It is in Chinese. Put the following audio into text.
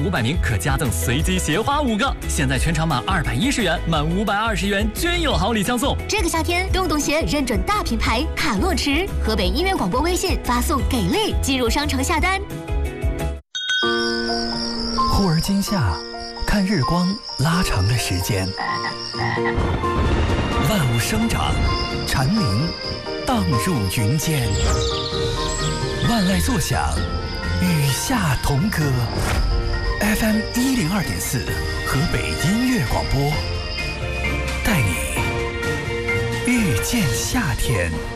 500名可加赠随机鞋花5个。现在全场满210元，满520元均有好礼相送。 这个夏天，洞洞鞋认准大品牌卡洛驰，河北音乐广播微信发送“给力”进入商城下单。 忽而今夏，看日光拉长了时间，万物生长，蝉鸣荡入云间，万籁作响，与夏同歌。FM 102.4，河北音乐广播，带你遇见夏天。